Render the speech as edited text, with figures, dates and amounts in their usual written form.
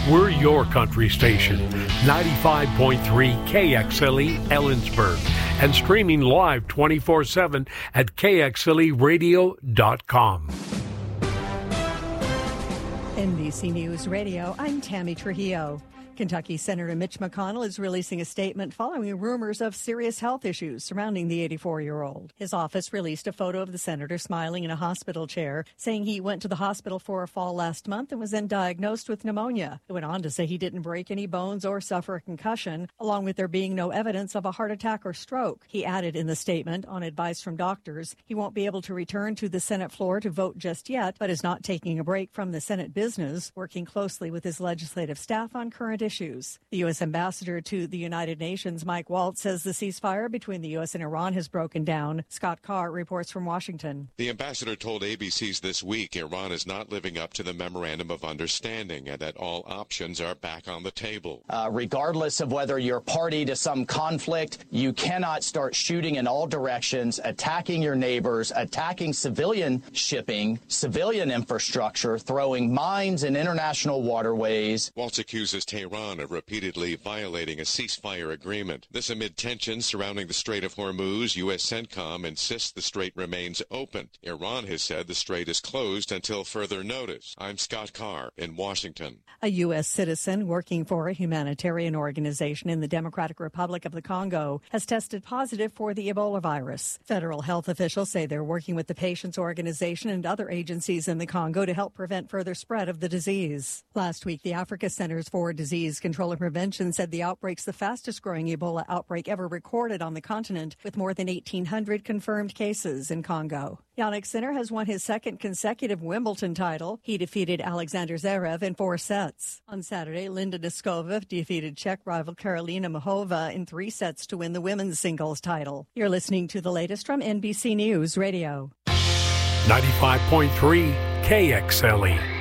We're your country station, 95.3 KXLE Ellensburg, and streaming live 24/7 at KXLEradio.com. NBC News Radio, I'm Tammy Trujillo. Kentucky Senator Mitch McConnell is releasing a statement following rumors of serious health issues surrounding the 84-year-old. His office released a photo of the senator smiling in a hospital chair, saying he went to the hospital for a fall last month and was then diagnosed with pneumonia. It went on to say he didn't break any bones or suffer a concussion, along with there being no evidence of a heart attack or stroke. He added in the statement, on advice from doctors, he won't be able to return to the Senate floor to vote just yet, but is not taking a break from the Senate business, working closely with his legislative staff on current issues. The U.S. ambassador to the United Nations, Mike Waltz, says the ceasefire between the U.S. and Iran has broken down. Scott Carr reports from Washington. The ambassador told ABC's This Week Iran is not living up to the Memorandum of Understanding and that all options are back on the table. Regardless of whether you're party to some conflict, you cannot start shooting in all directions, attacking your neighbors, attacking civilian shipping, civilian infrastructure, throwing mines in international waterways. Waltz accuses Tehran of repeatedly violating a ceasefire agreement. This amid tensions surrounding the Strait of Hormuz. U.S. CENTCOM insists the strait remains open. Iran has said the strait is closed until further notice. I'm Scott Carr in Washington. A U.S. citizen working for a humanitarian organization in the Democratic Republic of the Congo has tested positive for the Ebola virus. Federal health officials say they're working with the patient's organization and other agencies in the Congo to help prevent further spread of the disease. Last week, the Africa Centers for Disease Control and Prevention said the outbreak's the fastest growing Ebola outbreak ever recorded on the continent, with more than 1,800 confirmed cases in Congo. Jannik Sinner has won his second consecutive Wimbledon title. He defeated Alexander Zverev in 4 sets. On Saturday, Linda Noskova defeated Czech rival Karolina Muchova in 3 sets to win the women's singles title. You're listening to the latest from NBC News Radio. 95.3 KXLE.